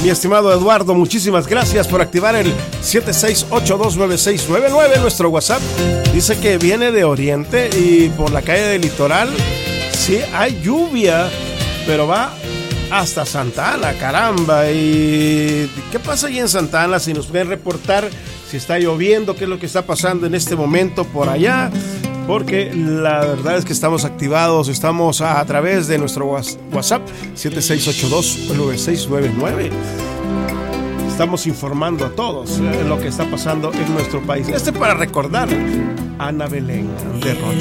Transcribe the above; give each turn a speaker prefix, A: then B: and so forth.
A: Mi estimado Eduardo, muchísimas gracias por activar el 76829699, nuestro WhatsApp. Dice que viene de Oriente y por la calle del Litoral sí hay lluvia, pero va hasta Santa Ana, caramba. ¿Y qué pasa allí en Santa Ana? Si nos pueden reportar si está lloviendo, qué es lo que está pasando en este momento por allá, porque la verdad es que estamos activados, estamos a través de nuestro WhatsApp 76829699. Estamos informando a todos lo que está pasando en nuestro país. Para recordar Ana Belén de Rocha.